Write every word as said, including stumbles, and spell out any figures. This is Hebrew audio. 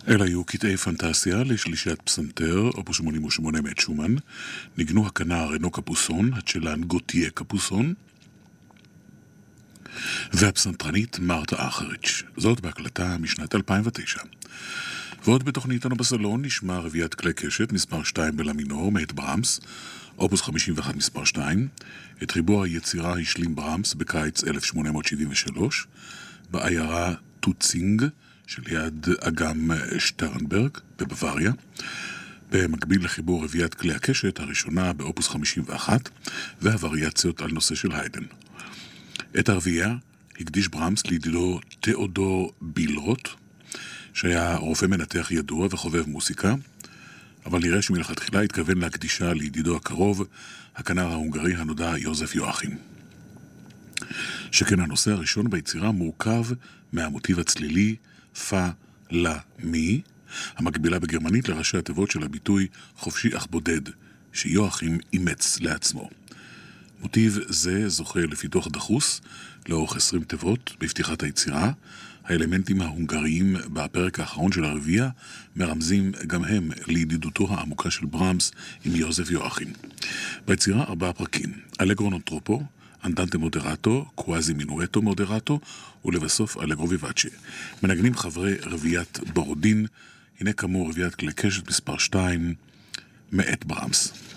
אלה היו קטעי פנטסיה לשלישיית פסנתר, אופוס שמונים ושמונה מאת שומן. ניגנו הכנר רנו קפוסון, הצ'לן גוטיה קפוסון, והפסנתרנית מרתה אחריץ'. זאת בהקלטה משנת אלפיים ותשע. ועוד בתוכניתנו בסלון נשמע רביעיית כלי קשת מספר שתיים בלמינור מאת ברמס, אופוס חמישים ואחת מספר שתיים. את ריבוע היצירה השלים ברמס בקיץ אלף שמונה מאות שבעים ושלוש בעיירה טוצינג שליד אגם שטרנברג בבוואריה, במקביל לחיבור רביעיית כלי הקשת הראשונה באופוס חמישים ואחת והווריאציות על נושא של היידן. את הרביעייה הקדיש ברמס לידידו תיאודור בילרוט, שהיה רופא מנתח ידוע וחובב מוסיקה, אבל נראה שמלכתחילה התכוון להקדישה לידידו הקרוב, הכנר ההונגרי הנודע יוזף יואכים. שכן הנושא הראשון ביצירה מורכב מהמוטיב הצלילי פה לה מי, המקבילה בגרמנית לראשי התיבות של הביטוי חופשי אך בודד, שיואכים אימץ לעצמו. מוטיב זה זוכה לפיתוח דחוס לאורך עשרים תיבות בפתיחת היצירה. האלמנטים ההונגריים בפרק האחרון של הרביעייה מרמזים גם הם לידידותו העמוקה של ברמס עם יוזף יואכים. ביצירה ארבעה פרקים: אלגרו נון טרופו, אנדנטה מודרטו, קוואזי מינואטו מודרטו, ולבסוף אלגרו ויבאצ'ה. מנגנים חברי רביעיית בורודין. הנה כאמור רביעיית כלי קשת מספר שתיים מאת ברמס.